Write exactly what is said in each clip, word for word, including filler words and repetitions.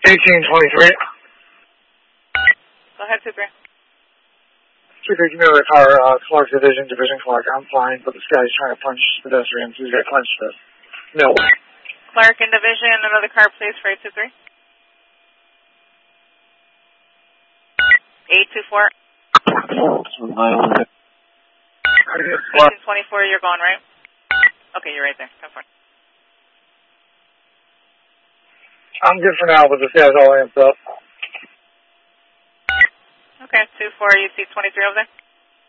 eighteen twenty-three. Go ahead, two three. two three, give me another car, uh, Clark Division, Division Clark. I'm fine, but this guy's trying to punch pedestrians. He's got punched us. No. Clark and Division, another car, please, for eight two three. eight two four. eighteen twenty-four, you're going, right? Okay, you're right there. Come for it. I'm good for now, but this guy's all amped up. Okay, two four, you see twenty-three over there?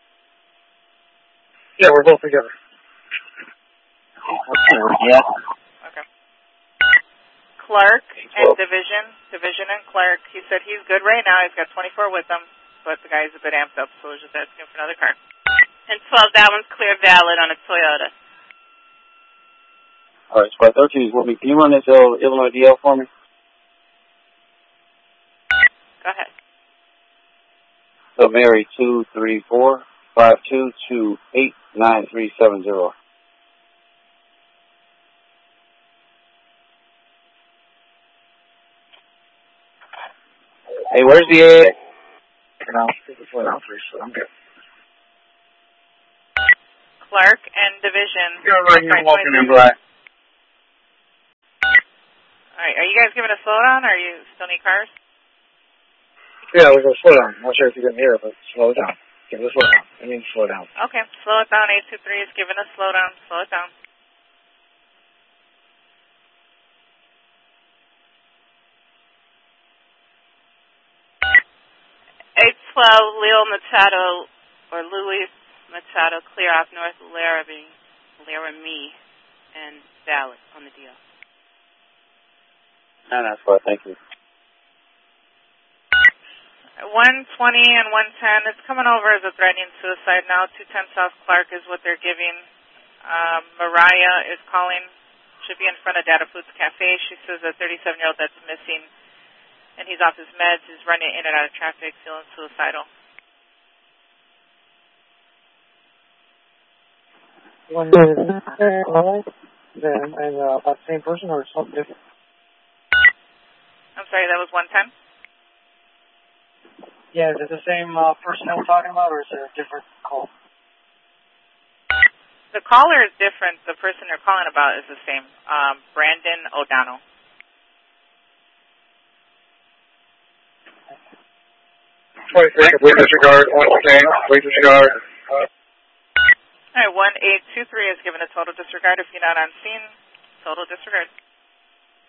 Yeah, we're both together. Yeah. Okay. Clark and Division, Division and Clark, he said he's good right now. He's got twenty-four with him, but the guy's a bit amped up, so we're just asking for another car. And twelve, that one's clear valid on a Toyota. All right, Squad thirteen is with me. Can you run this uh, Illinois D L for me? Go ahead. So Mary two three four five two two eight nine three seven zero. Hey, where's the A? For now, this is what I'm free, so I'm good. Clark and Division. You're right, you're walking in black. All right, are you guys giving a slowdown, or you still need cars? Yeah, we're going to slow down. I'm not sure if you can hear it, but slow it down. Give it a slow down. I mean, slow down. Okay, slow it down. eight two three is giving a slowdown. Slow it down. eight twelve, Leo Machado, or Luis Machado, clear off North Laramie, Laramie, and valid on the deal. No, that's fine. Thank you. one twenty and one ten, it's coming over as a threatening suicide now. two ten South Clark is what they're giving. Um, Mariah is calling. Should be in front of Data Foods Cafe. She says a thirty-seven-year-old that's missing, and he's off his meds. He's running in and out of traffic, feeling suicidal. One then, and uh, about the same person or something different? I'm sorry, that was one ten? Yeah, is it the same uh, person that we're talking about, or is there a different call? The caller is different. The person you're calling about is the same. Um, Brandon O'Donnell. twenty-three, complete disregard. one ten, complete disregard. All right, one eight two three is given a total disregard. If you're not on scene, total disregard.